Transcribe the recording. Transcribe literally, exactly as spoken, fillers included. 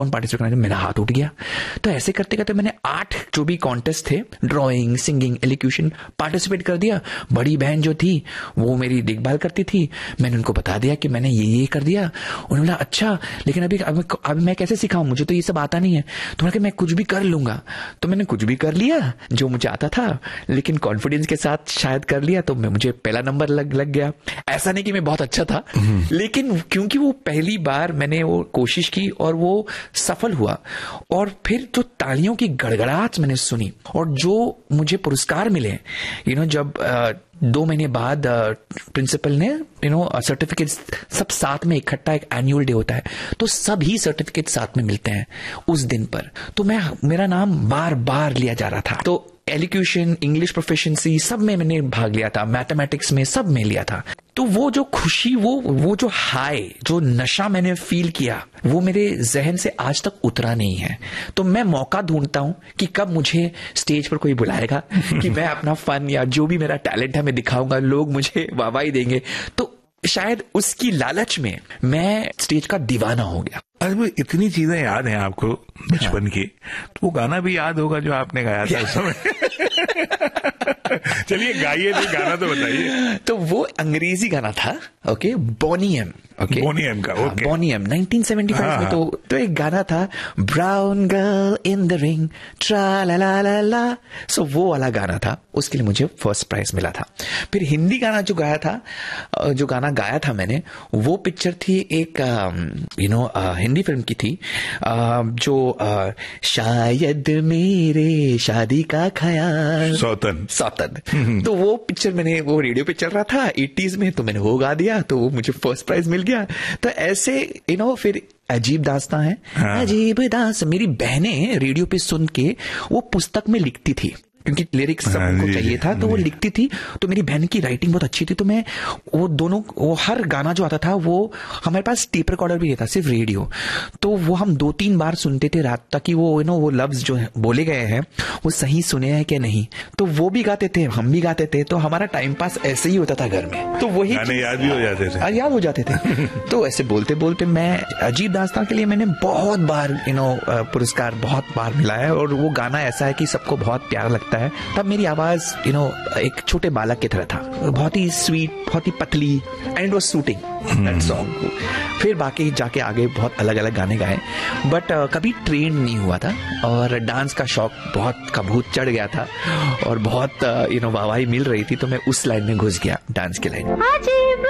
Participate करना, मेरा हाथ उठ गया। तो ऐसे करते करते मैंने आठ जो भी कॉन्टेस्ट थे, ड्राइंग, सिंगिंग, एलिक्यूशन, पार्टिसिपेट कर दिया। बड़ी बहन जो थी वो मेरी देखभाल करती थी, मैंने उनको बता दिया कि मैंने ये ये कर दिया। उन्होंने बोला अच्छा, लेकिन अभी अब, अब मैं कैसे सिखाऊं, मुझे तो ये सब आता नहीं है। तो मैंने कहा मैं कुछ भी कर लूंगा। तो मैंने कुछ भी कर लिया जो मुझे आता था, लेकिन कॉन्फिडेंस के साथ शायद कर लिया, तो मैं मुझे पहला नंबर लग लग गया। ऐसा नहीं कि मैं बहुत अच्छा था, लेकिन क्योंकि वो पहली बार मैंने वो कोशिश की और वो सफल हुआ, और फिर जो तालियों की गड़गड़ाहट मैंने सुनी और जो मुझे पुरस्कार मिले, यू नो जब आ, दो महीने बाद प्रिंसिपल ने यू नो सर्टिफिकेट सब साथ में इकट्ठा, एक एनुअल डे होता है तो सभी सर्टिफिकेट साथ में मिलते हैं उस दिन पर। तो मैं मेरा नाम बार बार लिया जा रहा था। तो एलिक्यूशन, इंग्लिश प्रोफिशिएंसी सब में मैंने भाग लिया था, मैथमेटिक्स में सब में लिया था। तो वो जो खुशी, वो वो जो हाई, जो नशा मैंने फील किया, वो मेरे जहन से आज तक उतरा नहीं है। तो मैं मौका ढूंढता हूं कि कब मुझे स्टेज पर कोई बुलाएगा कि मैं अपना फन या जो भी मेरा टैलेंट है मैं दिखाऊंगा, लोग मुझे वाहवाही देंगे। तो शायद उसकी लालच में मैं स्टेज का दीवाना हो गया। अरे इतनी चीजें याद हैं आपको बचपन की, तो वो गाना भी याद होगा जो आपने गाया था उस समय। चलिए गाइए, तो गाना तो बताइए। तो वो अंग्रेजी गाना था, ओके, बोनी एम, ओके, बोनी एम का, okay, bony am nineteen seventy five में। तो तो एक गाना था, brown girl in the ring, ट्रा ला ला ला ला। सो वो वाला गाना था, उसके लिए मुझे फर्स्ट प्राइज मिला था। फिर हिंदी गाना जो गाया था, जो गाना गाया था मैंने, वो पिक्चर थी एक यू नो हिंदी फिल्म की थी, जो शायद मेरे शादी का ख्याल, सौतन सौतन। तो वो पिक्चर मैंने, वो रेडियो पे चल रहा था एटीज़ में, तो मैंने वो गा दिया, तो वो मुझे फर्स्ट प्राइज मिल गया। तो ऐसे यू नो फिर अजीब दास्तां है, हाँ। अजीब दास्तां मेरी बहनें रेडियो पे सुन के वो पुस्तक में लिखती थी, क्योंकि लिरिक्स सबको चाहिए था, तो वो लिखती थी। तो मेरी बहन की राइटिंग बहुत अच्छी थी, तो मैं वो दोनों, वो हर गाना जो आता था, वो हमारे पास टेप रिकॉर्डर भी नहीं था, सिर्फ रेडियो। तो वो हम दो तीन बार सुनते थे रात तक कि वो यू नो वो लफ्ज जो बोले गए हैं वो सही सुने हैं कि नहीं। तो वो भी गाते थे, हम भी गाते थे, तो हमारा टाइम पास ऐसे ही होता था घर में। तो वही याद भी हो जाते थे, याद हो जाते थे। तो ऐसे बोलते बोलते मैं अजीब दास्तां के लिए मैंने बहुत बार यू नो पुरस्कार बहुत बार मिला है, और वो गाना ऐसा है कि सबको बहुत प्यारा लगता है। तब मेरी आवाज यू नो एक छोटे बालक की तरह था, बहुत ही स्वीट, बहुत ही पतली, and it was shooting that song. फिर बाकी जाके आगे बहुत अलग अलग गाने गाए, बट uh, कभी ट्रेन नहीं हुआ था, और डांस का शौक बहुत का भूत चढ़ गया था, और बहुत यू नो वाहवाही मिल रही थी, तो मैं उस लाइन में घुस गया, डांस की लाइन।